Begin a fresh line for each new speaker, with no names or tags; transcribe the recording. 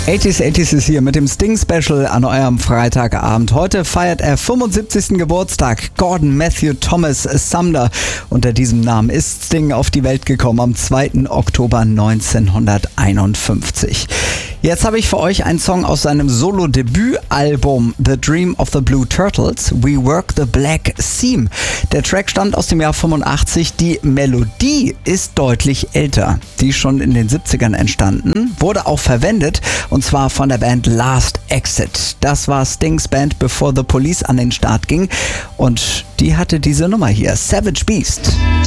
80s ist hier mit dem Sting-Special an eurem Freitagabend. Heute feiert er 75. Geburtstag. Gordon Matthew Thomas Sumner. Unter diesem Namen ist Sting auf die Welt gekommen am 2. Oktober 1951. Jetzt habe ich für euch einen Song aus seinem Solo-Debütalbum The Dream of the Blue Turtles, We Work the Black Seam. Der Track stammt aus dem Jahr 85. Die Melodie ist deutlich älter. Die ist schon in den 70ern entstanden, wurde auch verwendet und zwar von der Band Last Exit. Das war Stings Band, bevor The Police an den Start ging und die hatte diese Nummer hier, Savage Beast.